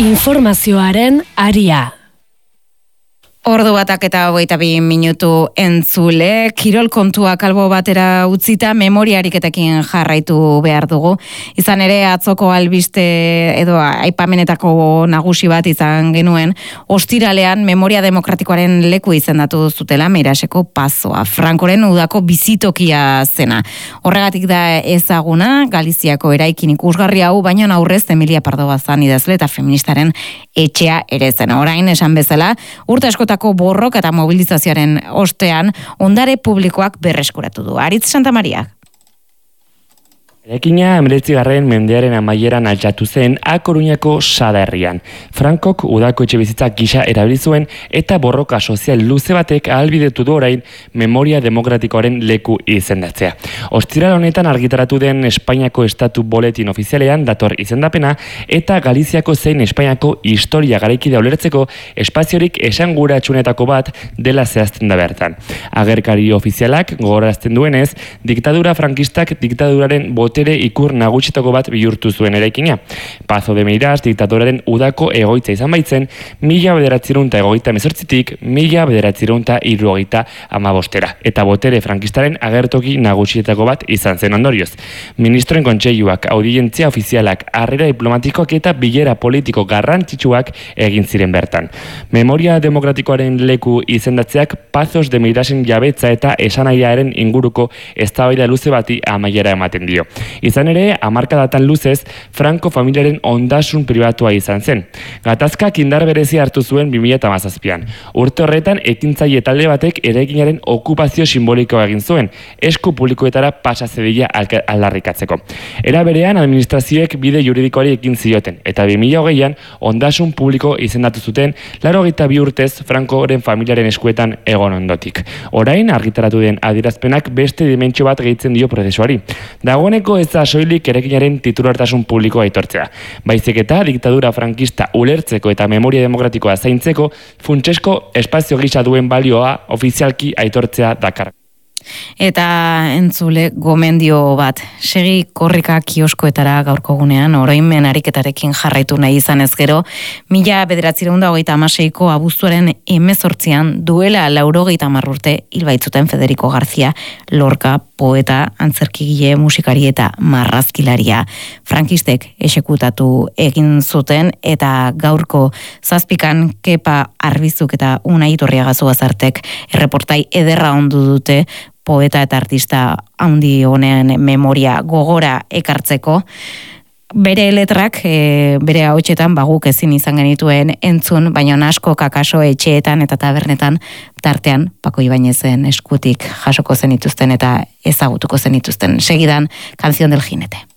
Informazioaren aria. Ordu batak eta 22 minutu entzule, kirol kontua kalbo batera utzita memoria ariketekin jarraitu behar dugu. Izan ere atzoko albiste edo aipamenetako nagusi bat izan genuen, ostiralean memoria demokratikoaren leku izendatu zutela Meiraseko Pazoa, Frankoren udako bizitokia zena. Horregatik da ezaguna Galiziako eraikin ikusgarri hau, baina aurrez Emilia Pardo Bazan idazle eta feministaren etxea ere zen. Orain esan bezala, urte askotako borrok eta mobilizazioaren ostean ondare publikoak berreskuratu du. Aritz Santamaria. Eraikina 19. mendearen amaieran altxatu zen A Coruñako Sada herrian. Frankok udako etxebizitzak gisa erabili zuen eta borroka sozial luze batek ahalbidetu du orain memoria demokratikoaren leku izendatzea. Ostiral honetan argitaratu den Espainiako Estatu Boletin ofizialean dator izendapena eta Galiziako zein Espainiako historia garaikidea ulertzeko espaziorik esanguratsuenetako bat dela zehazten da bertan. Agerkari ofizialak gogorazten duenez, diktadura frankistak diktaduraren botere ikur nagusitako bat bihurtu zuen eraikina. Pazo de Meiras diktaduraren udako egoitza izan baitzen 1938tik 1975 eta botere frankistaren agertoki nagusietako bat izan zen ondorioz. Ministroen kontseiluak, audientzia ofizialak, harrera diplomatikoak eta bilera politiko garrantzitsuak egin ziren bertan. Memoria demokratikoaren leku izendatzeak Pazos de Meirasen jabetza eta esanaiaren inguruko eztabaida luze bati amaiera ematen dio. Izan ere, hamarkadatan luzez, Franco familiaren ondasun pribatua izan zen. Gatazkak indar berezia hartu zuen 2017an. Urte horretan, ekintzaile talde batek eraikinaren okupazio simbolikoa egin zuen, esku publikoetara pasa zedila aldarrikatzeko. Era berean, administrazioek bide juridikoari ekin zioten, eta 2020an ondasun publiko izendatu zuten 82 urtez Francoren familiaren eskuetan egon ondotik. Orain, argitaratu den adierazpenak beste dimentsio bat gehitzen dio prozesuari. Dagoeneko ez da soilik eraikinaren titulartasun publikoa aitortzea. Baizik eta diktadura frankista ulertzeko eta memoria demokratikoa zaintzeko funtsesko espazio gisa duen balioa ofizialki aitortzea dakar. Eta entzule gomendio bat, segi korrika kioskoetara gaurko gunean, oroimen ariketarekin jarraitu nahi izan ez gero, 1926ko abuztuaren 18an duela 90 urte hilbaitzuten Federico García Lorca, poeta, antzerkigile, musikari eta marrazkilaria. Frankistek exekutatu egin zuten eta gaurko zazpikan Kepa Arbizuk eta Unai Iturriaga Zubazartek erreportai ederra ondu dute poeta eta artista handi honean memoria gogora ekartzeko. Bere letrak, bere ahotsetan guk ezin izan genituen entzun, baina asko kakaso etxeetan eta tabernetan tartean Pako Ibainezen eskutik jasoko zenituzten eta ezagutuko zenituzten. Segidan, Canción del Jinete.